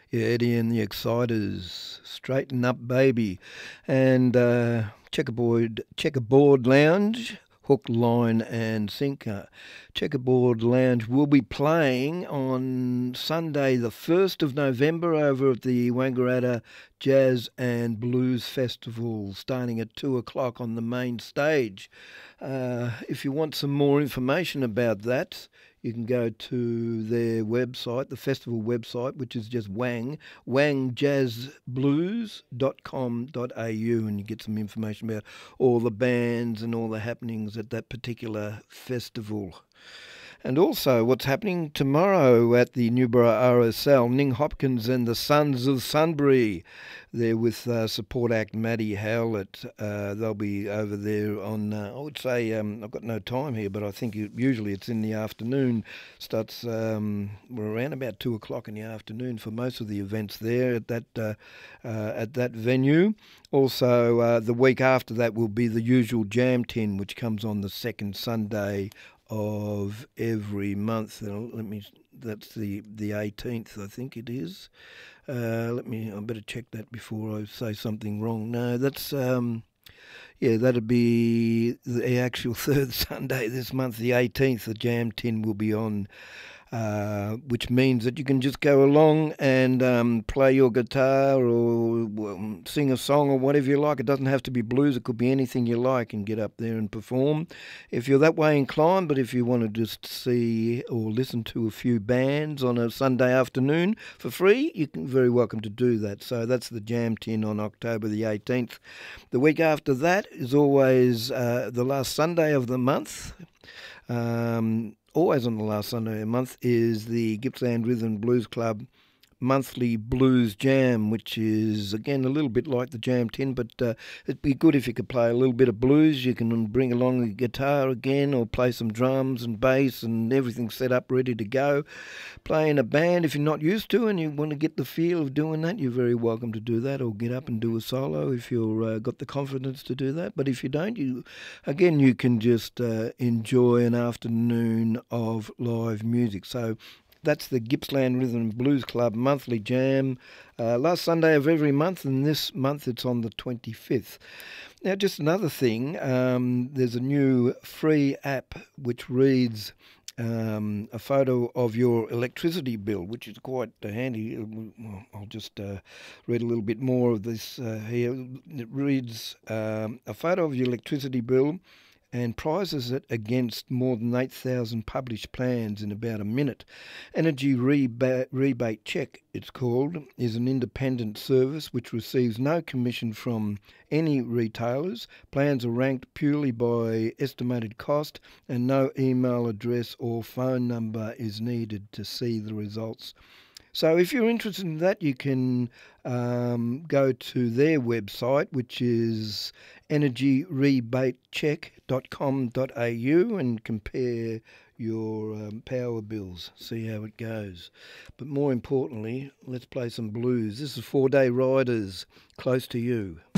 Yeah, Eddie and the Exciters, Straighten Up Baby, and Checkerboard Lounge, Hook, Line and Sinker. Checkerboard Lounge will be playing on Sunday, the 1st of November, over at the Wangaratta Jazz and Blues Festival, starting at 2 o'clock on the main stage. If you want some more information about that, you can go to their website, the festival website, which is just wangjazzblues.com.au, and you get some information about all the bands and all the happenings at that particular festival. And also what's happening tomorrow at the Newborough RSL, Ning Hopkins and the Sons of Sunbury. They're with support act Maddie Howlett. They'll be over there on, I would say, I've got no time here, but I think usually it's in the afternoon. Starts we're around about 2 o'clock in the afternoon for most of the events there at that venue. Also, the week after that will be the usual Jam Tin, which comes on the second Sunday of every month. That's the 18th, I think it is. I better check that before I say something wrong. No, that's that'd be the actual third Sunday this month, the 18th. The Jam Tin will be on, which means that you can just go along and play your guitar or sing a song or whatever you like. It doesn't have to be blues. It could be anything you like, and get up there and perform if you're that way inclined. But if you want to just see or listen to a few bands on a Sunday afternoon for free, you can very welcome to do that. So that's the Jam Tin on October the 18th. The week after that is always the last Sunday of the month. Always on the last Sunday of the month is the Gippsland Rhythm Blues Club monthly blues jam, which is again a little bit like the Jam Tin, but it'd be good if you could play a little bit of blues. You can bring along a guitar again, or play some drums and bass, and everything set up ready to go. Play in a band if you're not used to and you want to get the feel of doing that, you're very welcome to do that, or get up and do a solo if you've got the confidence to do that. But if you don't, you can just enjoy an afternoon of live music. So that's the Gippsland Rhythm Blues Club monthly jam, last Sunday of every month, and this month it's on the 25th. Now, just another thing, there's a new free app which reads a photo of your electricity bill, which is quite handy. I'll just read a little bit more of this here. It reads a photo of your electricity bill and prices it against more than 8,000 published plans in about a minute. Energy Rebate Check, it's called, is an independent service which receives no commission from any retailers. Plans are ranked purely by estimated cost, and no email address or phone number is needed to see the results. So if you're interested in that, you can go to their website, which is energyrebatecheck.com.au, and compare your power bills, see how it goes. But more importantly, let's play some blues. This is 4 Day Riders, Close to You.